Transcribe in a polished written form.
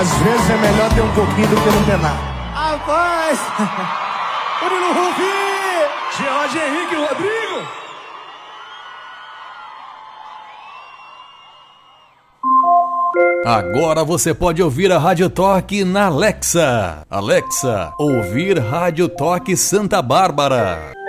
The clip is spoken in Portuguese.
Às vezes é melhor ter um pouquinho do que não ter nada. Rapaz! Murilo Rufi! George Henrique Rodrigo! Agora você pode ouvir a Rádio Toque na Alexa. Alexa, ouvir Rádio Toque Santa Bárbara.